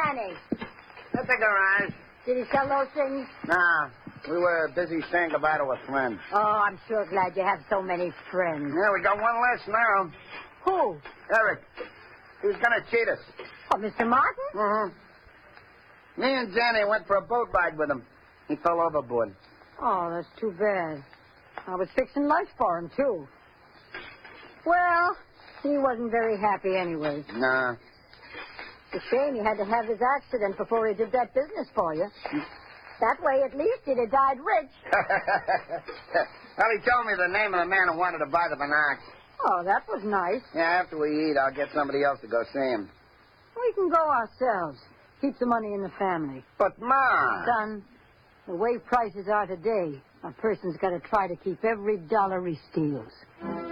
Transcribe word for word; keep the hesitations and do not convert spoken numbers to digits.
Danny? At the garage. Did he sell those things? Nah, we were busy saying goodbye to a friend. Oh, I'm sure glad you have so many friends. Yeah, we got one less now. Who? Eric. He was going to cheat us. Oh, Mister Martin? Mm-hmm. Me and Danny went for a boat ride with him. He fell overboard. Oh, that's too bad. I was fixing lunch for him, too. Well, he wasn't very happy anyway. Nah. It's a shame he had to have his accident before he did that business for you. That way, at least, he'd have died rich. Well, he told me the name of the man who wanted to buy the binocs. Oh, that was nice. Yeah, after we eat, I'll get somebody else to go see him. We can go ourselves. Keep the money in the family. But, Ma... Son, the way prices are today, a person's got to try to keep every dollar he steals.